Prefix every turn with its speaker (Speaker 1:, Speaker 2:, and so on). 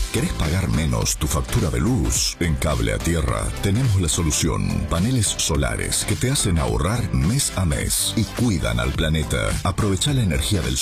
Speaker 1: ¿Querés pagar menos tu factura de luz? En Cable a Tierra tenemos la solución. Paneles solares que te hacen ahorrar mes a mes y cuidan al planeta. Aprovecha la energía del